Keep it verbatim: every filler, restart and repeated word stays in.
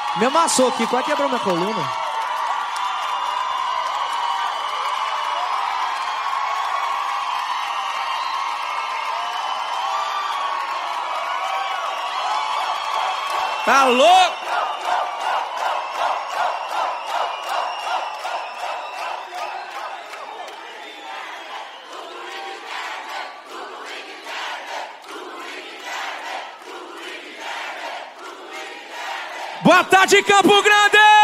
Me amassou aqui, quase quebrou minha coluna. Tá louco? Boa tarde, Campo Grande!